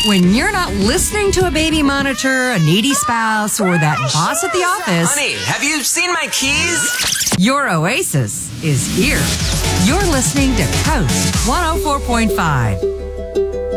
When you're not listening to a baby monitor, a needy spouse, or that boss at the office, Honey, have you seen my keys? your oasis is here. You're listening to Coast 104.5.